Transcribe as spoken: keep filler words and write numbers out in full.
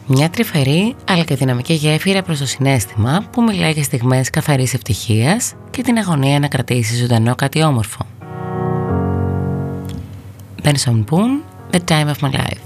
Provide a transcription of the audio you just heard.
Μια τρυφερή αλλά και δυναμική γέφυρα προς το συναίσθημα που μιλάει για στιγμές καθαρής ευτυχίας και την αγωνία να κρατήσει ζωντανό κάτι όμορφο. Benson Boone, The Time of My Life.